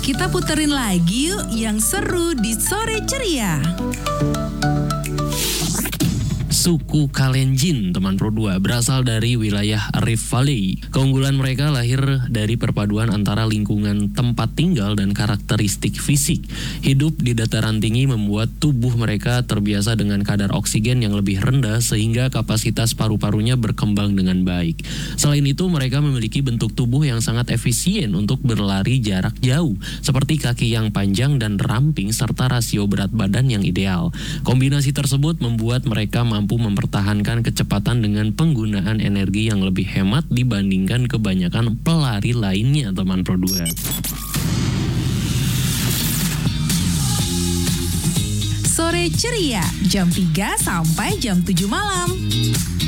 Kita puterin lagi yuk yang seru di Sore Ceria. Suku Kalenjin, teman Pro 2, berasal dari wilayah Rift Valley. Keunggulan mereka lahir dari perpaduan antara lingkungan tempat tinggal dan karakteristik fisik. Hidup di dataran tinggi membuat tubuh mereka terbiasa dengan kadar oksigen yang lebih rendah sehingga kapasitas paru-parunya berkembang dengan baik. Selain itu, mereka memiliki bentuk tubuh yang sangat efisien untuk berlari jarak jauh, seperti kaki yang panjang dan ramping serta rasio berat badan yang ideal. Kombinasi tersebut membuat mereka mampu mempertahankan kecepatan dengan penggunaan energi yang lebih hemat dibandingkan kebanyakan pelari lainnya, teman Pro 2. Sore Ceria, jam 3 sampai jam 7 malam.